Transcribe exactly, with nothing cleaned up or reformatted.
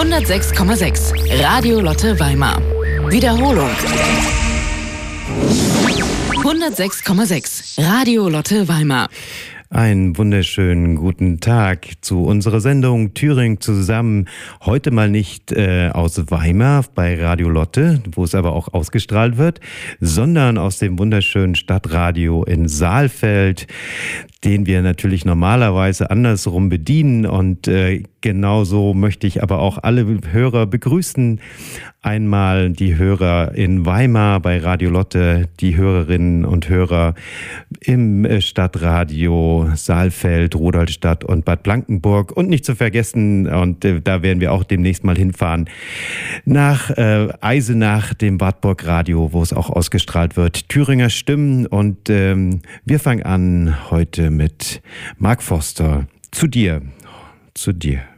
hundertsechs Komma sechs Radio Lotte Weimar. Wiederholung. hundertsechs Komma sechs Radio Lotte Weimar. Einen wunderschönen guten Tag zu unserer Sendung Thüringen zusammen. Heute mal nicht äh, aus Weimar bei Radio Lotte, wo es aber auch ausgestrahlt wird, sondern aus dem wunderschönen Stadtradio in Saalfeld, den wir natürlich normalerweise andersrum bedienen. Und äh, genauso möchte ich aber auch alle Hörer begrüßen. Einmal die Hörer in Weimar bei Radio Lotte, die Hörerinnen und Hörer im Stadtradio Saalfeld, Rudolstadt und Bad Blankenburg. Und nicht zu vergessen, und äh, da werden wir auch demnächst mal hinfahren, nach äh, Eisenach, dem Wartburg Radio, wo es auch ausgestrahlt wird. Thüringer Stimmen. Und ähm, wir fangen an heute mit Mark Forster. Zu dir, zu dir.